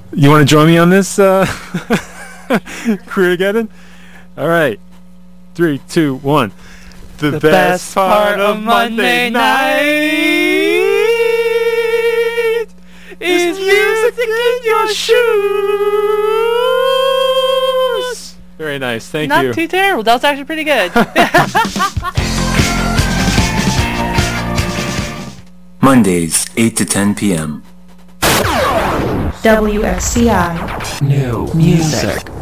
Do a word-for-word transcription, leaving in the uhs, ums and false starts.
You want to join me on this, uh, Career-geddon? All right. Three, two, one. The, The best, best part of Monday night is music in your shoes. Very nice. Thank Not you. too terrible. That was actually pretty good. Mondays, eight to ten p.m. W X C I. New music.